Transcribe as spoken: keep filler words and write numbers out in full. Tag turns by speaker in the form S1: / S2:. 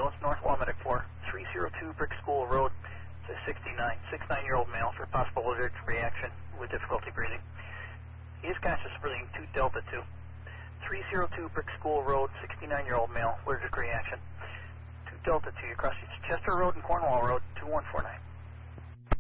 S1: ambulance, North Waumetic four, three oh two Brick School Road. It's a sixty-nine, sixty-nine-year-old male for possible allergic reaction with difficulty breathing. He is conscious, breathing two Delta two. three oh two Brick School Road, sixty-nine-year-old male, allergic reaction. two Delta two, you cross Chester Road and Cornwall Road, two one four nine.